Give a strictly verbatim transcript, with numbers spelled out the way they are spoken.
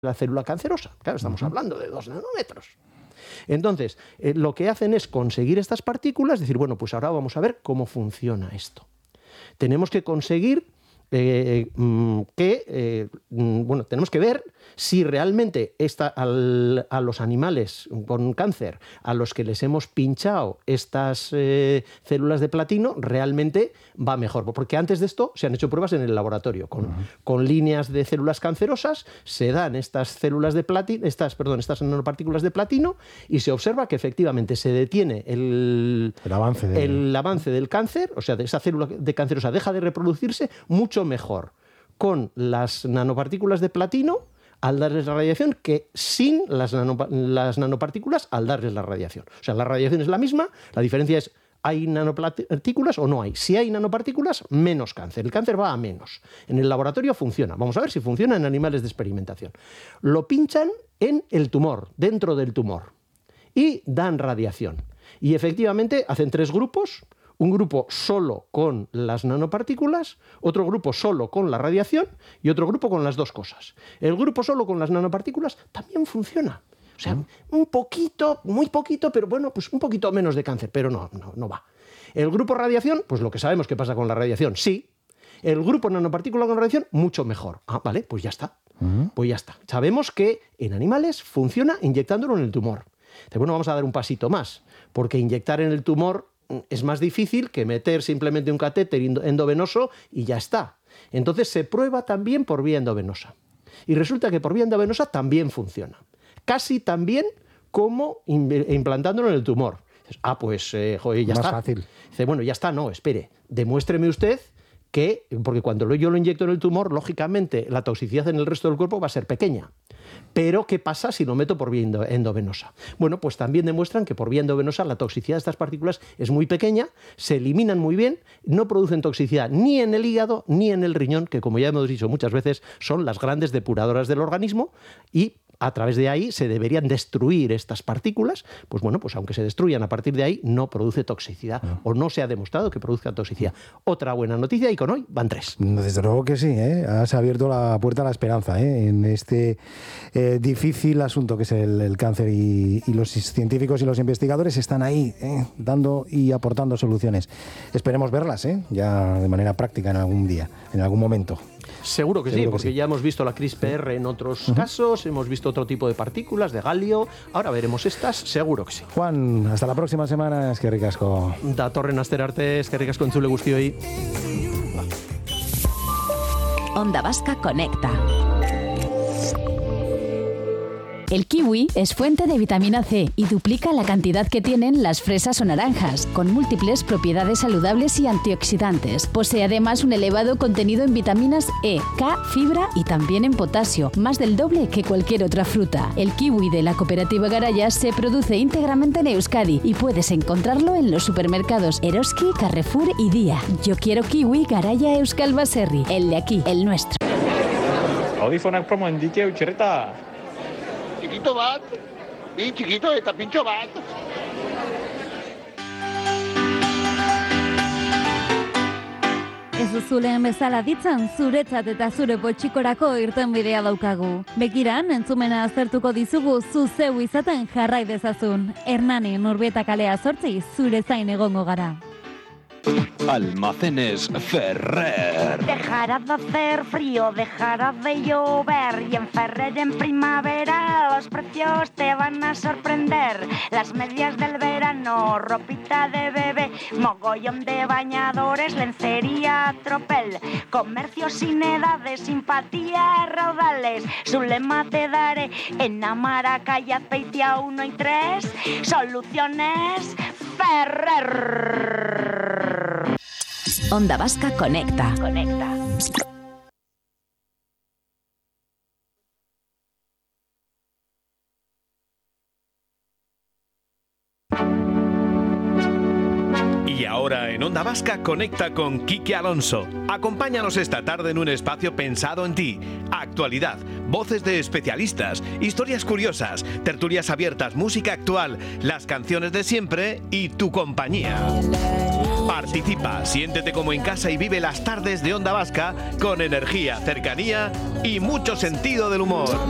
la célula cancerosa. Claro, estamos hablando de dos nanómetros. Entonces, eh, lo que hacen es conseguir estas partículas, decir, bueno, pues ahora vamos a ver cómo funciona esto. Tenemos que conseguir eh, que, eh, bueno, tenemos que ver si realmente esta, al, a los animales con cáncer a los que les hemos pinchado estas eh, células de platino realmente va mejor. Porque antes de esto se han hecho pruebas en el laboratorio. Con, uh-huh. con líneas de células cancerosas se dan estas células de platino, estas, perdón, estas nanopartículas de platino y se observa que efectivamente se detiene el, el, avance, de... el avance del cáncer, o sea, de esa célula de cancerosa deja de reproducirse mucho mejor con las nanopartículas de platino al darles la radiación que sin las, nano, las nanopartículas al darles la radiación. O sea, la radiación es la misma, la diferencia es ¿hay nanopartículas o no hay? Si hay nanopartículas, menos cáncer. El cáncer va a menos. En el laboratorio funciona. Vamos a ver si funciona en animales de experimentación. Lo pinchan en el tumor, dentro del tumor, y dan radiación. Y efectivamente hacen tres grupos. Un grupo solo con las nanopartículas, otro grupo solo con la radiación y otro grupo con las dos cosas. El grupo solo con las nanopartículas también funciona. O sea, un poquito, muy poquito, pero bueno, pues un poquito menos de cáncer, pero no, no, no va. El grupo radiación, pues lo que sabemos que pasa con la radiación, sí. El grupo nanopartícula con radiación, mucho mejor. Ah, vale, pues ya está. Uh-huh. Pues ya está. Sabemos que en animales funciona inyectándolo en el tumor. Entonces, bueno, vamos a dar un pasito más, porque inyectar en el tumor es más difícil que meter simplemente un catéter endovenoso y ya está. Entonces se prueba también por vía endovenosa. Y resulta que por vía endovenosa también funciona. Casi tan bien como implantándolo en el tumor. Ah, pues, eh, joder, ya más está. Más fácil. Dice, bueno, ya está, no, espere. Demuéstreme usted que, porque cuando yo lo inyecto en el tumor, lógicamente la toxicidad en el resto del cuerpo va a ser pequeña. Pero, ¿qué pasa si lo meto por vía endovenosa? Bueno, pues también demuestran que por vía endovenosa la toxicidad de estas partículas es muy pequeña, se eliminan muy bien, no producen toxicidad ni en el hígado ni en el riñón, que como ya hemos dicho muchas veces, son las grandes depuradoras del organismo, y a través de ahí se deberían destruir estas partículas. Pues bueno, pues aunque se destruyan a partir de ahí, no produce toxicidad, no. o no se ha demostrado que produzca toxicidad. Otra buena noticia, y con hoy van tres. Desde luego que sí, ¿eh? Has abierto la puerta a la esperanza, ¿eh? En este eh, difícil asunto que es el, el cáncer, y, y los científicos y los investigadores están ahí, ¿eh? dando y aportando soluciones. Esperemos verlas, ¿eh? ya de manera práctica en algún día, en algún momento. Seguro que Seguro sí, que porque sí. ya hemos visto la CRISPR en otros uh-huh. casos, hemos visto otro tipo de partículas, de galio, ahora veremos estas, seguro que sí. Juan, hasta la próxima semana, eskerrik asko. Datorren astera arte, eskerrik asko entzule guztioi. Onda Vasca Conecta. El kiwi es fuente de vitamina C y duplica la cantidad que tienen las fresas o naranjas, con múltiples propiedades saludables y antioxidantes. Posee además un elevado contenido en vitaminas E, K, fibra y también en potasio, más del doble que cualquier otra fruta. El kiwi de la cooperativa Garaya se produce íntegramente en Euskadi y puedes encontrarlo en los supermercados Eroski, Carrefour y Día. Yo quiero kiwi Garaya Euskal Baserri, el de aquí, el nuestro. Audifonak promo endike utxerreta. Txikito bat, bi txikito eta pintxo bat. Ez duzuleen bezala ditzan, zuretzat eta zure potxikorako irtenbidea daukagu. Begiran, entzumena aztertuko dizugu zu zeu izaten jarrai dezazun. Hernani Nurbieta kalea zortzi, zure zain egongo gara. Almacenes Ferrer. Dejará de hacer frío, dejará de llover y en Ferrer en primavera los precios te van a sorprender. Las medias del verano, ropita de bebé, mogollón de bañadores, lencería, tropel, comercio sin edades, simpatía, raudales. Su lema te daré en Amaraca y Azpeitia uno y tres. Soluciones Ferrer. Onda Vasca Conecta. Conecta. Y ahora en Onda Vasca conecta con Quique Alonso. Acompáñanos esta tarde en un espacio pensado en ti. Actualidad, voces de especialistas, historias curiosas, tertulias abiertas, música actual, las canciones de siempre y tu compañía. Participa, siéntete como en casa y vive las tardes de Onda Vasca con energía, cercanía y mucho sentido del humor.